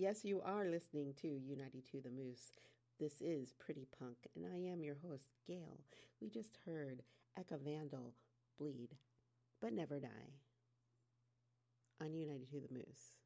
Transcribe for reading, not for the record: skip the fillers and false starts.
Yes, you are listening to U92 The Moose. This is Pretty Punk, and I am your host, Gail. We just heard Eka Vandal bleed, but never die on U92 The Moose.